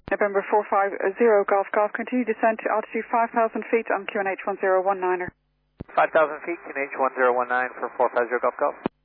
November 450 Golf Golf, continue descent to altitude 5,000 feet on QNH 1019er. 5,000 feet, QNH 1019 for 450 Golf Golf.